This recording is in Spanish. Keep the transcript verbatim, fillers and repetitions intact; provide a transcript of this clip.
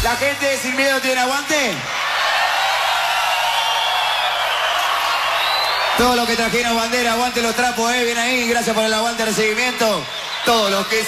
¿La gente de Sin Miedo tiene aguante? Todos los que trajeron bandera, aguante los trapos, eh, bien ahí, gracias por el aguante, recibimiento. Todos los que